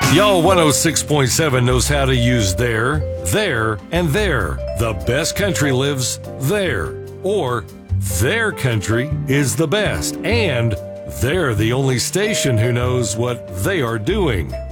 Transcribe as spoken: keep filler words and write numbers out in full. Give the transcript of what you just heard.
Y'all one oh six point seven knows how to use there, there, and there. The best country lives there. Or their country is the best. And they're the only station who knows what they are doing.